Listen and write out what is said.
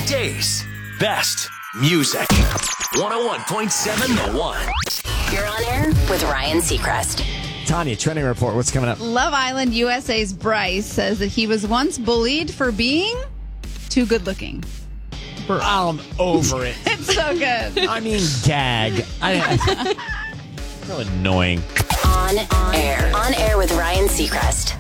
Weekdays. Best music. 101.7 The One. You're on air with Ryan Seacrest. Tanya, trending report. What's coming up? Love Island USA's Bryce says that he was once bullied for being too good looking. I'm over it. It's so good. I mean, gag. So annoying. On air with Ryan Seacrest.